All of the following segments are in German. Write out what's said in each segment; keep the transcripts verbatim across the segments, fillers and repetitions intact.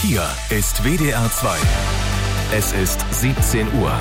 Hier ist W D R zwei. Es ist siebzehn Uhr.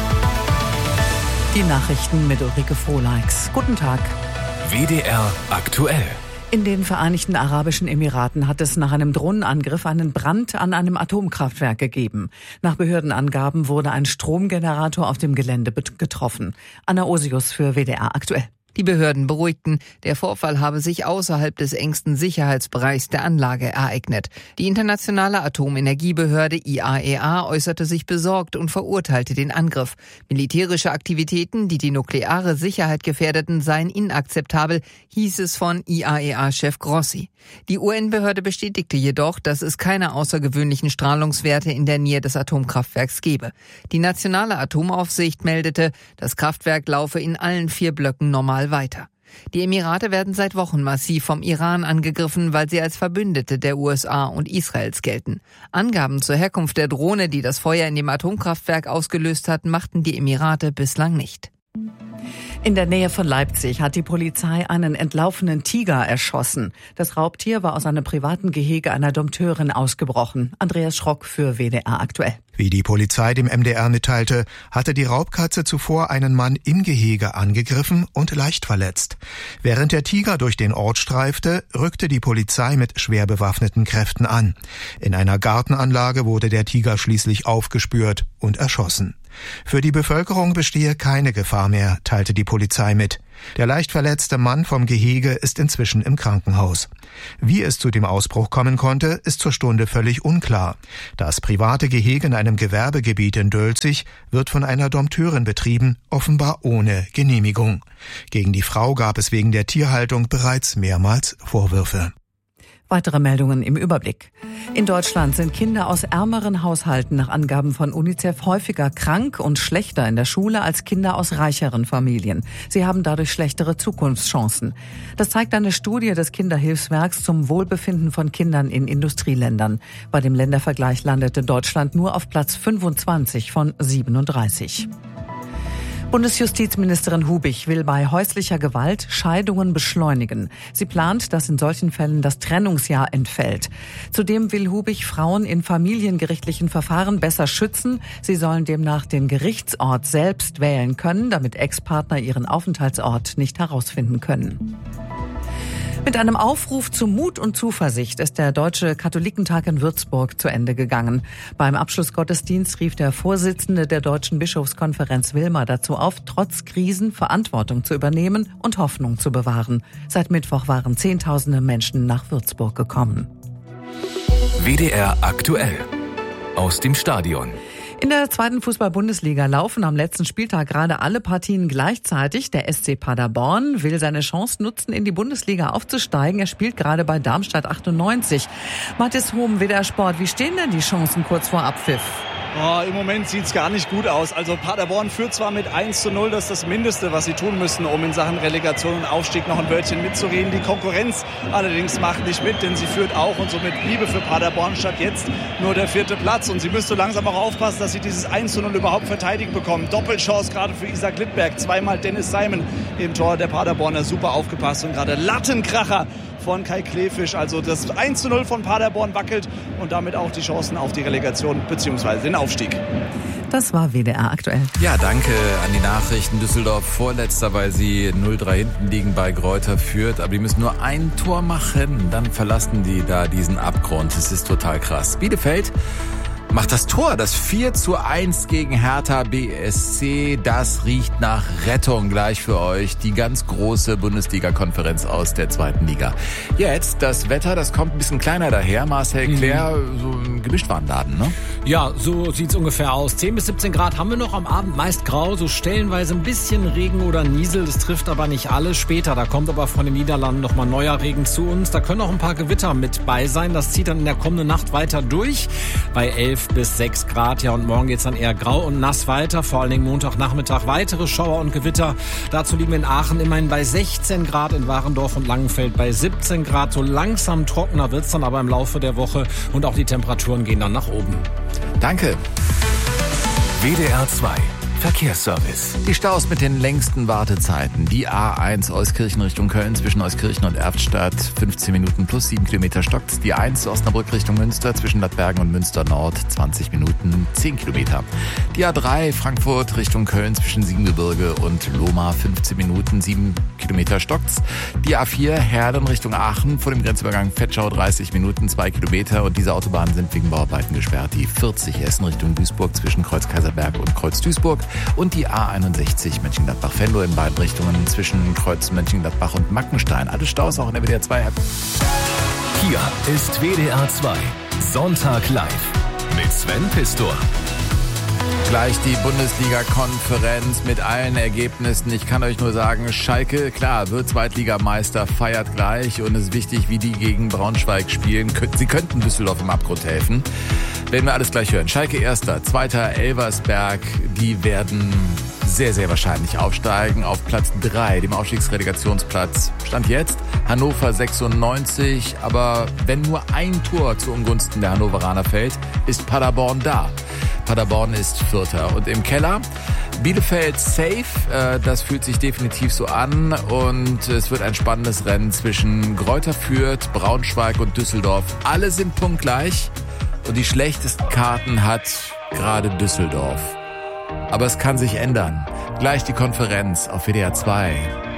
Die Nachrichten mit Ulrike Frohleix. Guten Tag. W D R aktuell. In den Vereinigten Arabischen Emiraten hat es nach einem Drohnenangriff einen Brand an einem Atomkraftwerk gegeben. Nach Behördenangaben wurde ein Stromgenerator auf dem Gelände getroffen. Anna Osius für W D R aktuell. Die Behörden beruhigten, der Vorfall habe sich außerhalb des engsten Sicherheitsbereichs der Anlage ereignet. Die internationale Atomenergiebehörde I A E A äußerte sich besorgt und verurteilte den Angriff. Militärische Aktivitäten, die die nukleare Sicherheit gefährdeten, seien inakzeptabel, hieß es von I A E A-Chef Grossi. Die U N-Behörde bestätigte jedoch, dass es keine außergewöhnlichen Strahlungswerte in der Nähe des Atomkraftwerks gebe. Die nationale Atomaufsicht meldete, das Kraftwerk laufe in allen vier Blöcken normal weiter. Die Emirate werden seit Wochen massiv vom Iran angegriffen, weil sie als Verbündete der U S A und Israels gelten. Angaben zur Herkunft der Drohne, die das Feuer in dem Atomkraftwerk ausgelöst hat, machten die Emirate bislang nicht. In der Nähe von Leipzig hat die Polizei einen entlaufenen Tiger erschossen. Das Raubtier war aus einem privaten Gehege einer Dompteurin ausgebrochen. Andreas Schrock für W D R aktuell. Wie die Polizei dem M D R mitteilte, hatte die Raubkatze zuvor einen Mann im Gehege angegriffen und leicht verletzt. Während der Tiger durch den Ort streifte, rückte die Polizei mit schwer bewaffneten Kräften an. In einer Gartenanlage wurde der Tiger schließlich aufgespürt und erschossen. Für die Bevölkerung bestehe keine Gefahr mehr, teilte die Polizei mit. Der leicht verletzte Mann vom Gehege ist inzwischen im Krankenhaus. Wie es zu dem Ausbruch kommen konnte, ist zur Stunde völlig unklar. Das private Gehege in einem Gewerbegebiet in Dölzig wird von einer Dompteurin betrieben, offenbar ohne Genehmigung. Gegen die Frau gab es wegen der Tierhaltung bereits mehrmals Vorwürfe. Weitere Meldungen im Überblick. In Deutschland sind Kinder aus ärmeren Haushalten nach Angaben von UNICEF häufiger krank und schlechter in der Schule als Kinder aus reicheren Familien. Sie haben dadurch schlechtere Zukunftschancen. Das zeigt eine Studie des Kinderhilfswerks zum Wohlbefinden von Kindern in Industrieländern. Bei dem Ländervergleich landete Deutschland nur auf Platz fünfundzwanzig von siebenunddreißig. Bundesjustizministerin Hubich will bei häuslicher Gewalt Scheidungen beschleunigen. Sie plant, dass in solchen Fällen das Trennungsjahr entfällt. Zudem will Hubich Frauen in familiengerichtlichen Verfahren besser schützen. Sie sollen demnach den Gerichtsort selbst wählen können, damit Ex-Partner ihren Aufenthaltsort nicht herausfinden können. Mit einem Aufruf zu Mut und Zuversicht ist der Deutsche Katholikentag in Würzburg zu Ende gegangen. Beim Abschlussgottesdienst rief der Vorsitzende der Deutschen Bischofskonferenz Wilmer dazu auf, trotz Krisen Verantwortung zu übernehmen und Hoffnung zu bewahren. Seit Mittwoch waren Zehntausende Menschen nach Würzburg gekommen. W D R aktuell aus dem Stadion. In der zweiten Fußball-Bundesliga laufen am letzten Spieltag gerade alle Partien gleichzeitig. Der S C Paderborn will seine Chance nutzen, in die Bundesliga aufzusteigen. Er spielt gerade bei Darmstadt achtundneunzig. Mathis Hohm, W D R Sport, wie stehen denn die Chancen kurz vor Abpfiff? Oh, im Moment sieht's gar nicht gut aus. Also Paderborn führt zwar mit eins zu null, das ist das Mindeste, was sie tun müssen, um in Sachen Relegation und Aufstieg noch ein Wörtchen mitzureden. Die Konkurrenz allerdings macht nicht mit, denn sie führt auch und somit bliebe für Paderborn statt jetzt nur der vierte Platz. Und sie müsste langsam auch aufpassen, dass sie dieses eins zu null überhaupt verteidigen bekommen. Doppelchance gerade für Isaac Littberg, zweimal Dennis Simon im Tor der Paderborner, super aufgepasst und gerade Lattenkracher von Kai Kleefisch. Also das eins zu null von Paderborn wackelt und damit auch die Chancen auf die Relegation bzw. den Aufstieg. Das war W D R aktuell. Ja, danke an die Nachrichten. Düsseldorf vorletzter, weil sie null drei hinten liegen bei Greuther Fürth. Aber die müssen nur ein Tor machen, dann verlassen die da diesen Abgrund. Das ist total krass. Bielefeld macht das Tor, das vier zu eins gegen Hertha B S C. Das riecht nach Rettung gleich für euch. Die ganz große Bundesliga-Konferenz aus der zweiten Liga. Jetzt das Wetter, das kommt ein bisschen kleiner daher. Marcel Claire, mhm. so ein Gemischtwarenladen, ne? Ja, so sieht's ungefähr aus. zehn bis siebzehn Grad haben wir noch am Abend, meist grau, so stellenweise ein bisschen Regen oder Niesel. Das trifft aber nicht alles. Später, da kommt aber von den Niederlanden nochmal neuer Regen zu uns. Da können auch ein paar Gewitter mit bei sein. Das zieht dann in der kommenden Nacht weiter durch. Bei elf bis sechs Grad, ja, und morgen geht's dann eher grau und nass weiter. Vor allen Dingen Montagnachmittag weitere Schauer und Gewitter. Dazu liegen wir in Aachen immerhin bei sechzehn Grad, in Warendorf und Langenfeld bei siebzehn Grad. So langsam trockener wird's dann aber im Laufe der Woche und auch die Temperaturen gehen dann nach oben. Danke. W D R zwei. Verkehrsservice. Die Staus mit den längsten Wartezeiten. Die A eins Euskirchen Richtung Köln zwischen Euskirchen und Erftstadt fünfzehn Minuten plus sieben Kilometer stockt. Die eins Osnabrück Richtung Münster zwischen Lappbergen und Münster Nord zwanzig Minuten zehn Kilometer. Die A drei Frankfurt Richtung Köln zwischen Siebengebirge und Lohmar fünfzehn Minuten sieben Kilometer stockt's. Die A vier Herden Richtung Aachen vor dem Grenzübergang Vetschau dreißig Minuten zwei Kilometer und diese Autobahnen sind wegen Bauarbeiten gesperrt. Die vierzig Essen Richtung Duisburg zwischen Kreuz Kaiserberg und Kreuz Duisburg und die A einundsechzig Mönchengladbach-Venlo in beiden Richtungen zwischen Kreuz Mönchengladbach und Mackenstein. Alle Staus auch in der W D R zwei App. Hier ist W D R zwei Sonntag live mit Sven Pistor. Gleich die Bundesliga-Konferenz mit allen Ergebnissen. Ich kann euch nur sagen, Schalke, klar, wird Zweitligameister, feiert gleich und es ist wichtig, wie die gegen Braunschweig spielen. Sie könnten Düsseldorf im Abgrund helfen. Werden wir alles gleich hören. Schalke Erster, Zweiter Elversberg, die werden sehr, sehr wahrscheinlich aufsteigen auf Platz drei, dem Aufstiegsrelegationsplatz. Stand jetzt Hannover sechsundneunzig, aber wenn nur ein Tor zu Ungunsten der Hannoveraner fällt, ist Paderborn da. Paderborn ist Vierter. Und im Keller Bielefeld safe, das fühlt sich definitiv so an und es wird ein spannendes Rennen zwischen Greuther Fürth, Braunschweig und Düsseldorf. Alle sind punktgleich und die schlechtesten Karten hat gerade Düsseldorf. Aber es kann sich ändern. Gleich die Konferenz auf W D R zwei.